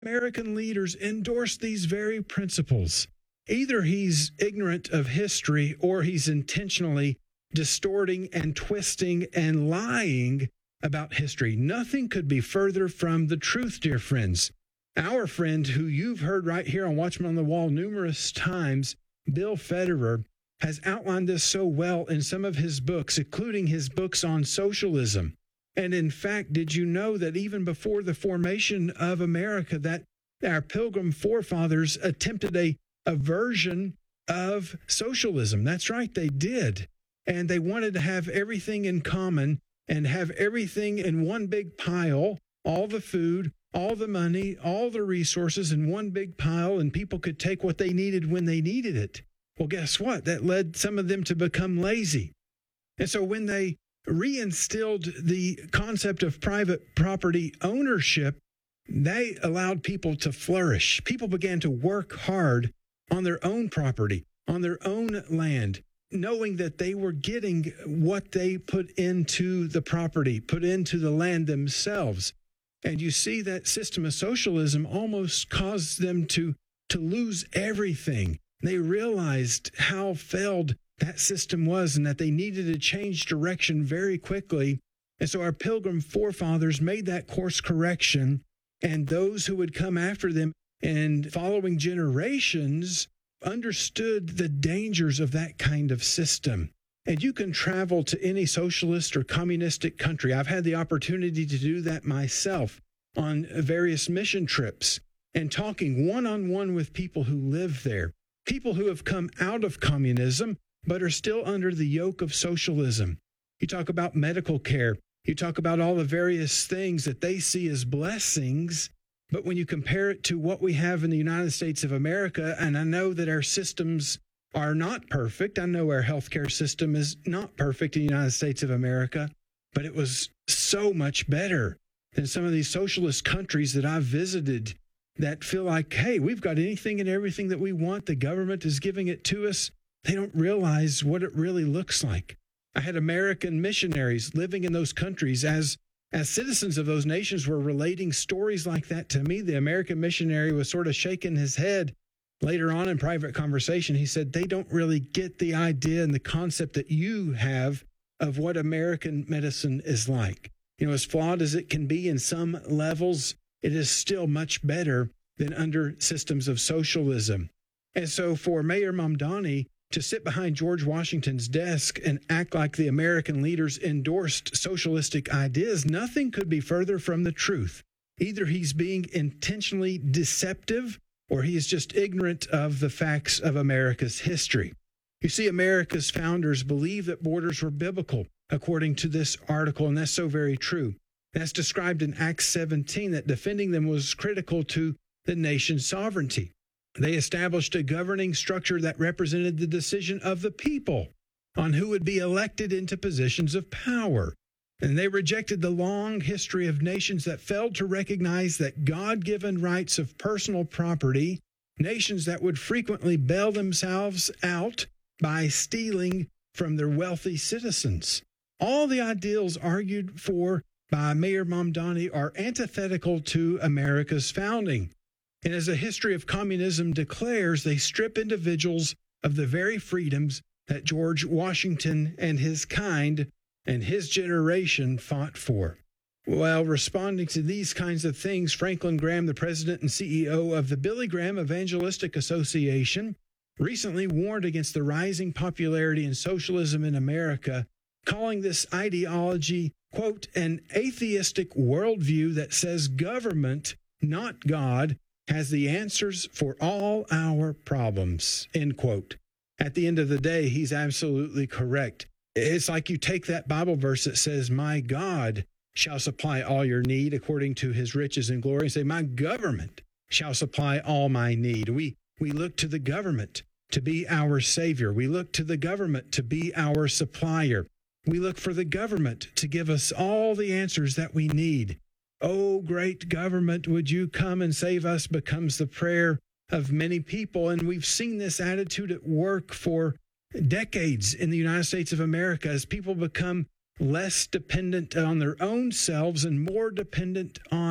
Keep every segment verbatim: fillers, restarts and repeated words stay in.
American leaders endorse these very principles. Either he's ignorant of history or he's intentionally distorting and twisting and lying about history. Nothing could be further from the truth, dear friends. Our friend, who you've heard right here on Watchman on the Wall numerous times, Bill Federer, has outlined this so well in some of his books, including his books on socialism. And in fact, did you know that even before the formation of America, that our Pilgrim forefathers attempted a, a version of socialism? That's right, they did. And they wanted to have everything in common and have everything in one big pile, all the food, all the money, all the resources in one big pile, and people could take what they needed when they needed it. Well, guess what? That led some of them to become lazy. And so when they reinstilled the concept of private property ownership, they allowed people to flourish. People began to work hard on their own property, on their own land, knowing that they were getting what they put into the property, put into the land themselves. And you see that system of socialism almost caused them to, to lose everything. They realized how failed that system was and that they needed to change direction very quickly. And so our Pilgrim forefathers made that course correction, and those who would come after them and following generations understood the dangers of that kind of system. And you can travel to any socialist or communistic country. I've had the opportunity to do that myself on various mission trips and talking one-on-one with people who live there, people who have come out of communism but are still under the yoke of socialism. You talk about medical care. You talk about all the various things that they see as blessings. But when you compare it to what we have in the United States of America, and I know that our systems are not perfect. I know our healthcare system is not perfect in the United States of America, but it was so much better than some of these socialist countries that I've visited that feel like, hey, we've got anything and everything that we want. The government is giving it to us. They don't realize what it really looks like. I had American missionaries living in those countries as As citizens of those nations were relating stories like that to me. The American missionary was sort of shaking his head. Later on in private conversation, he said, they don't really get the idea and the concept that you have of what American medicine is like. You know, as flawed as it can be in some levels, it is still much better than under systems of socialism. And so for Mayor Mamdani to sit behind George Washington's desk and act like the American leaders endorsed socialistic ideas, nothing could be further from the truth. Either he's being intentionally deceptive or he is just ignorant of the facts of America's history. You see, America's founders believed that borders were biblical, according to this article, and that's so very true. That's described in Acts seventeen, that defending them was critical to the nation's sovereignty. They established a governing structure that represented the decision of the people on who would be elected into positions of power. And they rejected the long history of nations that failed to recognize that God-given rights of personal property, nations that would frequently bail themselves out by stealing from their wealthy citizens. All the ideals argued for by Mayor Mamdani are antithetical to America's founding. And as the history of communism declares, they strip individuals of the very freedoms that George Washington and his kind and his generation fought for. Well, responding to these kinds of things, Franklin Graham, the president and C E O of the Billy Graham Evangelistic Association, recently warned against the rising popularity in socialism in America, calling this ideology, quote, an atheistic worldview that says government, not God, has the answers for all our problems, end quote. At the end of the day, he's absolutely correct. It's like you take that Bible verse that says, my God shall supply all your need according to his riches and glory, and say, my government shall supply all my need. We, we look to the government to be our savior. We look to the government to be our supplier. We look for the government to give us all the answers that we need. Oh, great government, would you come and save us, becomes the prayer of many people. And we've seen this attitude at work for decades in the United States of America as people become less dependent on their own selves and more dependent on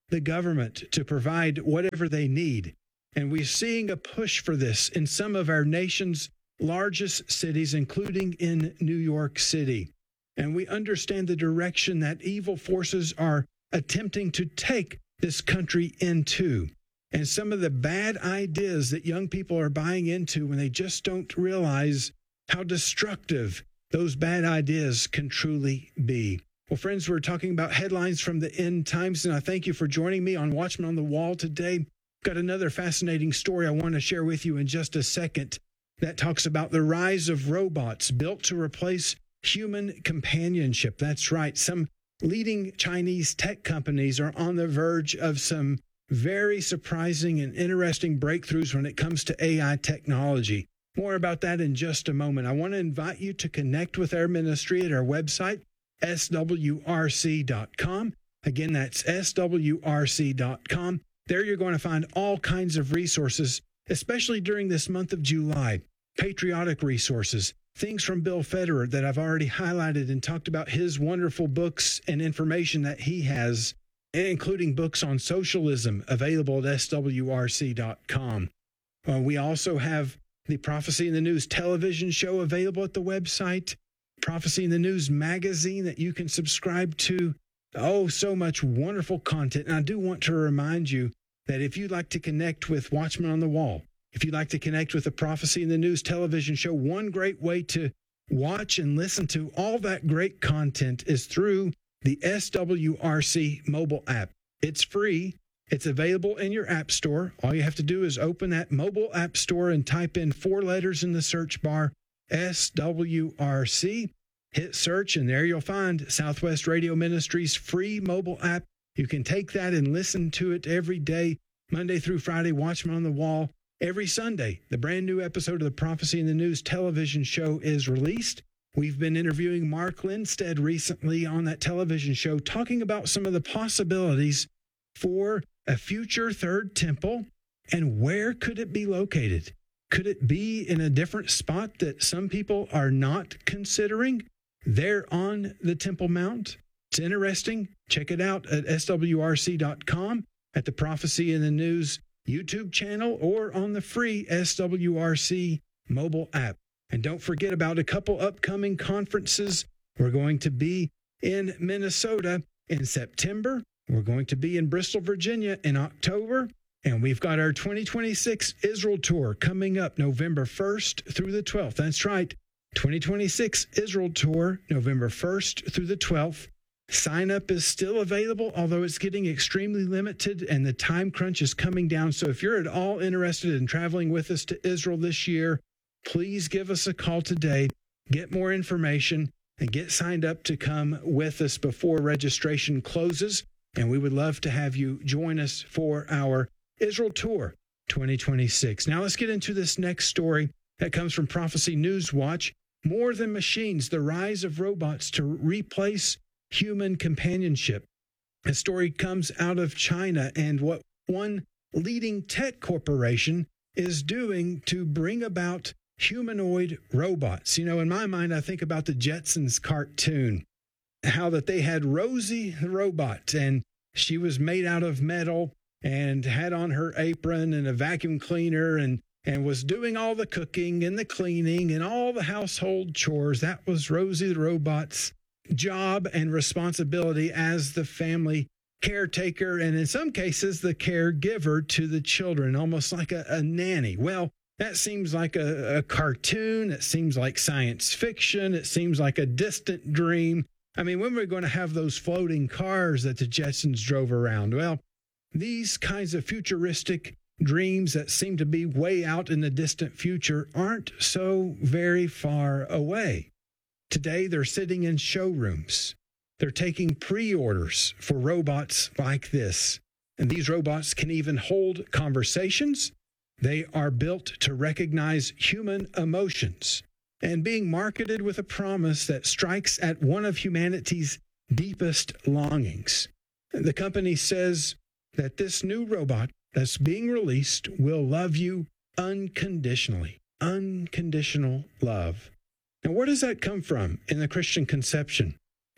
the government to provide whatever they need. And we're seeing a push for this in some of our nation's largest cities, including in New York City. And we understand the direction that evil forces are attempting to take this country into. And some of the bad ideas that young people are buying into when they just don't realize how destructive those bad ideas can truly be. Well, friends, we're talking about headlines from the end times, and I thank you for joining me on Watchman on the Wall today. Got another fascinating story I want to share with you in just a second that talks about the rise of robots built to replace human companionship. That's right. Some leading Chinese tech companies are on the verge of some very surprising and interesting breakthroughs when it comes to A I technology. More about that in just a moment. I want to invite you to connect with our ministry at our website, S W R C dot com. Again, that's S W R C dot com. There you're going to find all kinds of resources, especially during this month of July. Patriotic resources, things from Bill Federer that I've already highlighted and talked about his wonderful books and information that he has, including books on socialism available at S W R C dot com. Uh, we also have the Prophecy in the News television show available at the website, Prophecy in the News magazine that you can subscribe to. Oh, so much wonderful content. And I do want to remind you that if you'd like to connect with Watchmen on the Wall, if you'd like to connect with the Prophecy in the News television show, one great way to watch and listen to all that great content is through the S W R C mobile app. It's free. It's available in your app store. All you have to do is open that mobile app store and type in four letters in the search bar, S W R C. Hit search, and there you'll find Southwest Radio Ministries' free mobile app. You can take that and listen to it every day, Monday through Friday, Watchmen on the Wall. Every Sunday, the brand new episode of the Prophecy in the News television show is released. We've been interviewing Mark Lindstead recently on that television show, talking about some of the possibilities for a future third temple and where could it be located? Could it be in a different spot that some people are not considering? There on the Temple Mount. It's interesting. Check it out at S W R C dot com, at the Prophecy in the News YouTube channel, or on the free S W R C mobile app. And don't forget about a couple upcoming conferences. We're going to be in Minnesota in September. We're going to be in Bristol, Virginia in October. And we've got our twenty twenty-six Israel Tour coming up November first through the twelfth. That's right. twenty twenty-six Israel Tour, November first through the twelfth. Sign up is still available, although it's getting extremely limited and the time crunch is coming down. So if you're at all interested in traveling with us to Israel this year, please give us a call today, get more information, and get signed up to come with us before registration closes. And we would love to have you join us for our Israel Tour twenty twenty-six. Now let's get into this next story that comes from Prophecy News Watch. More than machines, the rise of robots to replace human companionship. A story comes out of China and what one leading tech corporation is doing to bring about humanoid robots. You know, in my mind, I think about the Jetsons cartoon, how that they had Rosie the robot, and she was made out of metal and had on her apron and a vacuum cleaner and and was doing all the cooking and the cleaning and all the household chores. That was Rosie the robot's job and responsibility as the family caretaker, and in some cases, the caregiver to the children, almost like a, a nanny. Well, that seems like a, a cartoon. It seems like science fiction. It seems like a distant dream. I mean, when are we going to have those floating cars that the Jetsons drove around? Well, these kinds of futuristic dreams that seem to be way out in the distant future aren't so very far away. Today, they're sitting in showrooms. They're taking pre-orders for robots like this. And these robots can even hold conversations. They are built to recognize human emotions and being marketed with a promise that strikes at one of humanity's deepest longings. The company says that this new robot that's being released will love you unconditionally. Unconditional love. Now, where does that come from in the Christian conception?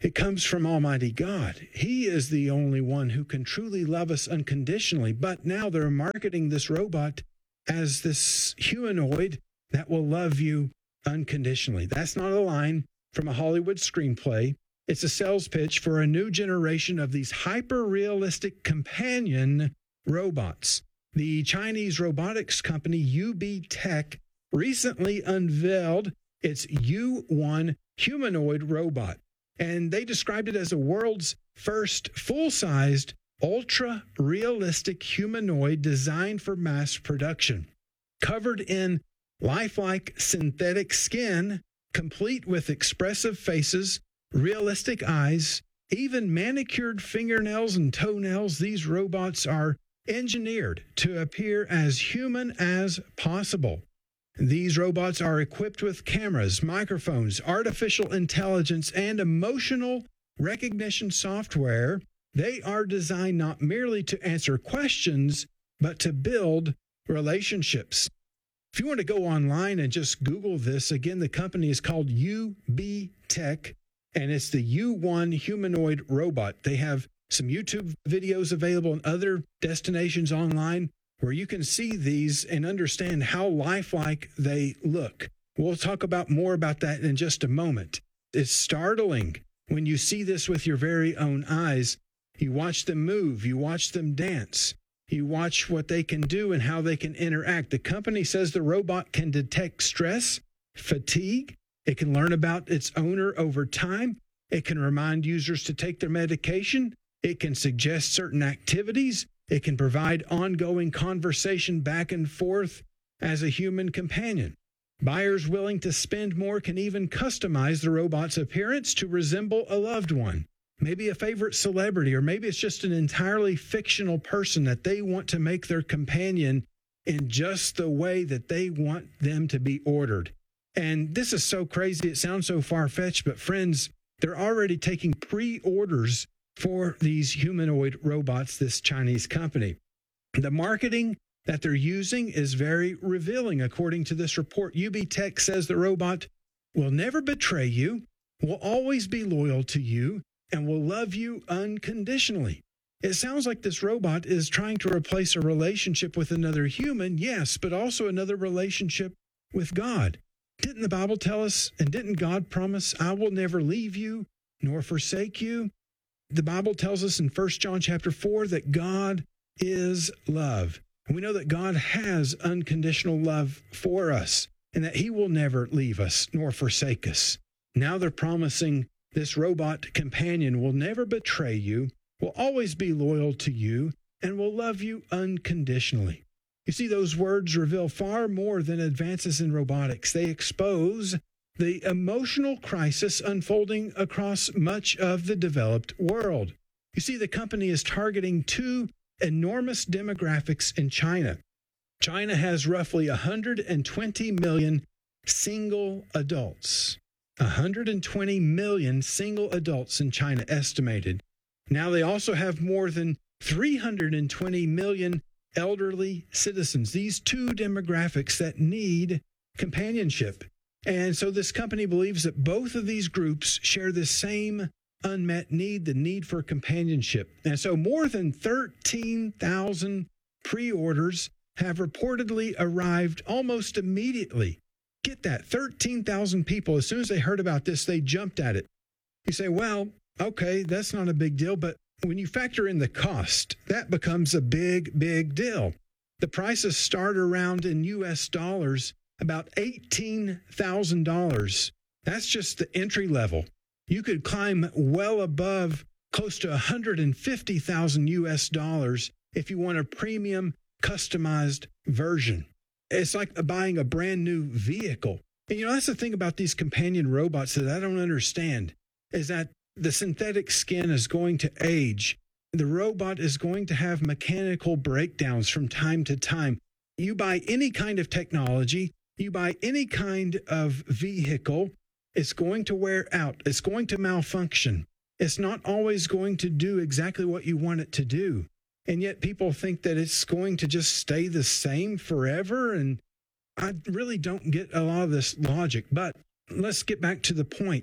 It comes from Almighty God. He is the only one who can truly love us unconditionally. But now they're marketing this robot as this humanoid that will love you unconditionally. That's not a line from a Hollywood screenplay. It's a sales pitch for a new generation of these hyper-realistic companion robots. The Chinese robotics company U B Tech recently unveiled its U one humanoid robot, and they described it as the world's first full-sized, ultra-realistic humanoid designed for mass production. Covered in lifelike synthetic skin, complete with expressive faces, realistic eyes, even manicured fingernails and toenails, these robots are engineered to appear as human as possible. These robots are equipped with cameras, microphones, artificial intelligence, and emotional recognition software. They are designed not merely to answer questions, but to build relationships. If you want to go online and just Google this, again, the company is called U B Tech, and it's the U one humanoid robot. They have some YouTube videos available and other destinations online where you can see these and understand how lifelike they look. We'll talk about more about that in just a moment. It's startling when you see this with your very own eyes. You watch them move, you watch them dance, you watch what they can do and how they can interact. The company says the robot can detect stress, fatigue. It can learn about its owner over time. It can remind users to take their medication. It can suggest certain activities. It can provide ongoing conversation back and forth as a human companion. Buyers willing to spend more can even customize the robot's appearance to resemble a loved one, maybe a favorite celebrity, or maybe it's just an entirely fictional person that they want to make their companion in just the way that they want them to be ordered. And this is so crazy. It sounds so far-fetched, but friends, they're already taking pre-orders for these humanoid robots, this Chinese company. The marketing that they're using is very revealing. According to this report, U B Tech says the robot will never betray you, will always be loyal to you, and will love you unconditionally. It sounds like this robot is trying to replace a relationship with another human, yes, but also another relationship with God. Didn't the Bible tell us, and didn't God promise, I will never leave you nor forsake you? The Bible tells us in First John chapter four that God is love. And we know that God has unconditional love for us and that he will never leave us nor forsake us. Now they're promising this robot companion will never betray you, will always be loyal to you, and will love you unconditionally. You see, those words reveal far more than advances in robotics. They expose the emotional crisis unfolding across much of the developed world. You see, the company is targeting two enormous demographics in China. China has roughly one hundred twenty million single adults. one hundred twenty million single adults in China estimated. Now they also have more than three hundred twenty million elderly citizens. These two demographics that need companionship. And so this company believes that both of these groups share the same unmet need, the need for companionship. And so more than thirteen thousand pre-orders have reportedly arrived almost immediately. Get that, thirteen thousand people, as soon as they heard about this, they jumped at it. You say, well, okay, that's not a big deal, but when you factor in the cost, that becomes a big, big deal. The prices start around in U S dollars about eighteen thousand dollars. That's just the entry level. You could climb well above close to one hundred fifty thousand U S dollars if you want a premium customized version. It's like buying a brand new vehicle. And you know, that's the thing about these companion robots that I don't understand, is that the synthetic skin is going to age. The robot is going to have mechanical breakdowns from time to time. You buy any kind of technology, you buy any kind of vehicle, it's going to wear out. It's going to malfunction. It's not always going to do exactly what you want it to do. And yet people think that it's going to just stay the same forever. And I really don't get a lot of this logic. But let's get back to the point.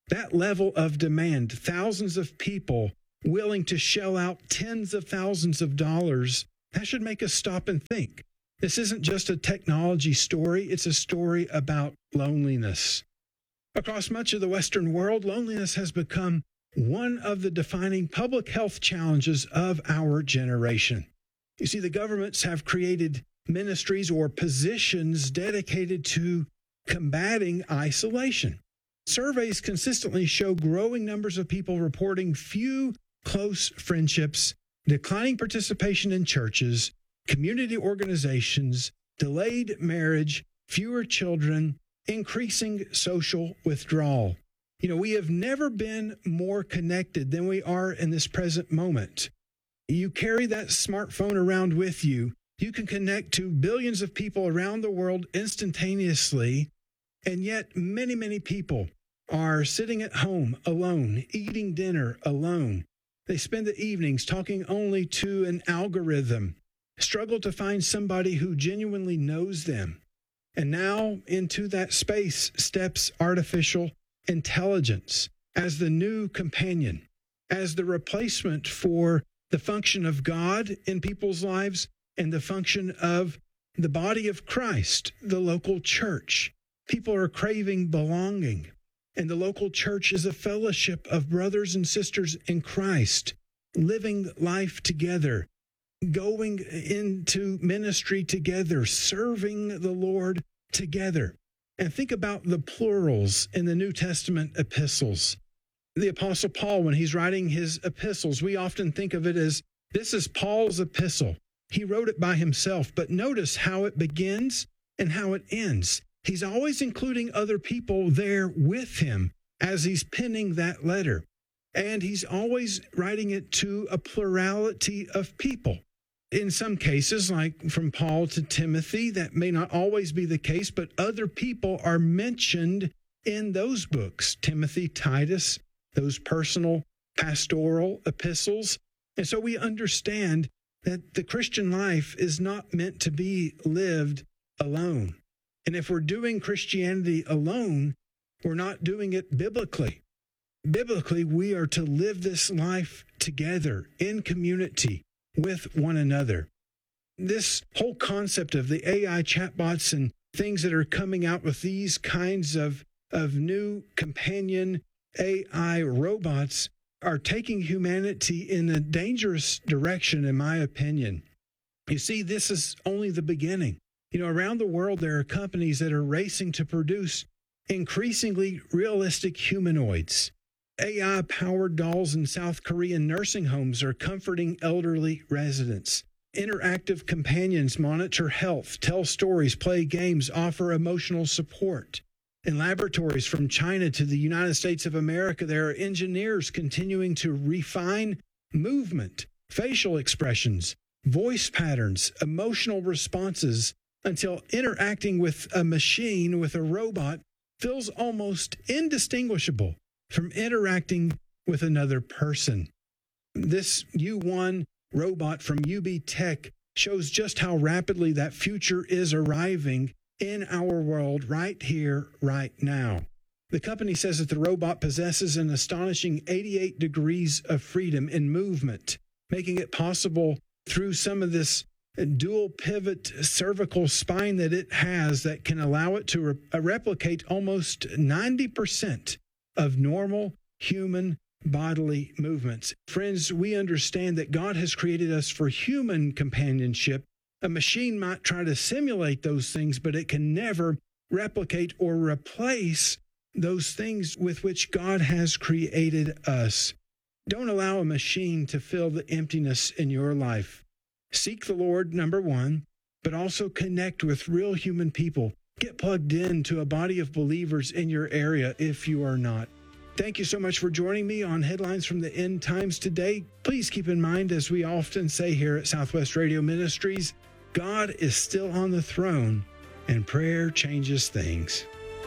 That level of demand, thousands of people willing to shell out tens of thousands of dollars, that should make us stop and think. This isn't just a technology story, it's a story about loneliness. Across much of the Western world, loneliness has become one of the defining public health challenges of our generation. You see, the governments have created ministries or positions dedicated to combating isolation. Surveys consistently show growing numbers of people reporting few close friendships, declining participation in churches, community organizations, delayed marriage, fewer children, increasing social withdrawal. You know, we have never been more connected than we are in this present moment. You carry that smartphone around with you. You can connect to billions of people around the world instantaneously, and yet many, many people are sitting at home alone, eating dinner alone. They spend the evenings talking only to an algorithm, struggle to find somebody who genuinely knows them. And now into that space steps artificial intelligence as the new companion, as the replacement for the function of God in people's lives and the function of the body of Christ, the local church. People are craving belonging, and the local church is a fellowship of brothers and sisters in Christ, living life together, going into ministry together, serving the Lord together. And think about the plurals in the New Testament epistles. The Apostle Paul, when he's writing his epistles, we often think of it as, this is Paul's epistle. He wrote it by himself, but notice how it begins and how it ends. He's always including other people there with him as he's penning that letter. And he's always writing it to a plurality of people. In some cases, like from Paul to Timothy, that may not always be the case, but other people are mentioned in those books, Timothy, Titus, those personal pastoral epistles. And so we understand that the Christian life is not meant to be lived alone. And if we're doing Christianity alone, we're not doing it biblically. Biblically, we are to live this life together in community with one another. This whole concept of the A I chatbots and things that are coming out with these kinds of, of new companion A I robots are taking humanity in a dangerous direction, in my opinion. You see, this is only the beginning. You know, around the world, there are companies that are racing to produce increasingly realistic humanoids. A I-powered dolls in South Korean nursing homes are comforting elderly residents. Interactive companions monitor health, tell stories, play games, offer emotional support. In laboratories from China to the United States of America, there are engineers continuing to refine movement, facial expressions, voice patterns, emotional responses, until interacting with a machine, with a robot, feels almost indistinguishable from interacting with another person. This U one robot from U B Tech shows just how rapidly that future is arriving in our world right here, right now. The company says that the robot possesses an astonishing eighty-eight degrees of freedom in movement, making it possible through some of this dual pivot cervical spine that it has that can allow it to re- replicate almost ninety percent of normal human bodily movements. Friends, we understand that God has created us for human companionship. A machine might try to simulate those things, but it can never replicate or replace those things with which God has created us. Don't allow a machine to fill the emptiness in your life. Seek the Lord, number one, but also connect with real human people. Get plugged in to a body of believers in your area if you are not. Thank you so much for joining me on Headlines from the End Times today. Please keep in mind, as we often say here at Southwest Radio Ministries, God is still on the throne, and prayer changes things.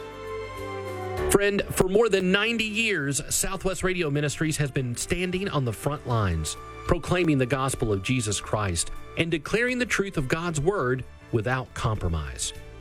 Friend, for more than ninety years, Southwest Radio Ministries has been standing on the front lines, proclaiming the gospel of Jesus Christ and declaring the truth of God's word without compromise.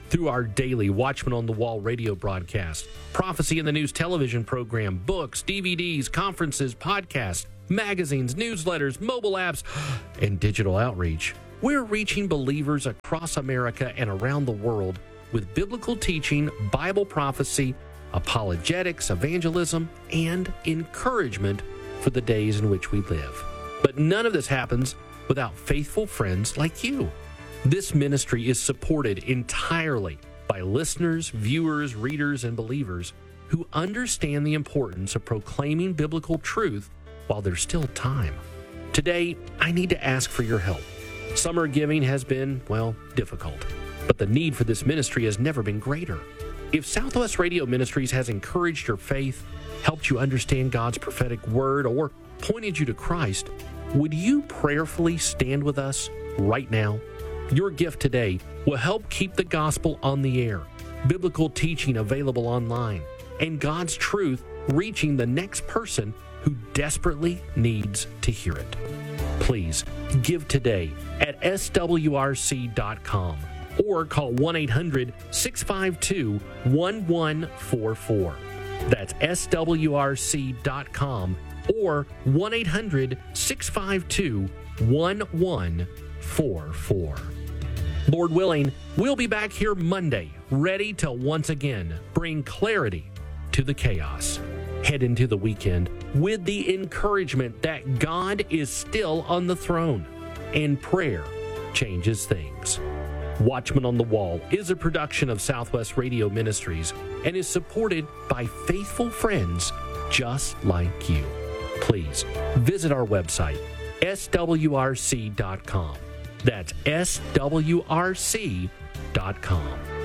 through our daily Watchman on the Wall radio broadcast, Prophecy in the News television program, books, D V Ds, conferences, podcasts, magazines, newsletters, mobile apps, and digital outreach. We're reaching believers across America and around the world with biblical teaching, Bible prophecy, apologetics, evangelism, and encouragement for the days in which we live. But none of this happens without faithful friends like you. This ministry is supported entirely by listeners, viewers, readers, and believers who understand the importance of proclaiming biblical truth while there's still time. Today, I need to ask for your help. Summer giving has been, well, difficult, but the need for this ministry has never been greater. If Southwest Radio Ministries has encouraged your faith, helped you understand God's prophetic word, or pointed you to Christ, would you prayerfully stand with us right now? Your gift today will help keep the gospel on the air, biblical teaching available online, and God's truth reaching the next person who desperately needs to hear it. Please give today at S W R C dot com or call one eight hundred, six five two, one one four four. That's S W R C dot com or one eight hundred, six five two, one one four four. Lord willing, we'll be back here Monday, ready to once again bring clarity to the chaos. Head into the weekend with the encouragement that God is still on the throne and prayer changes things. Watchman on the Wall is a production of Southwest Radio Ministries and is supported by faithful friends just like you. Please visit our website, S W R C dot com. That's S W R C dot com.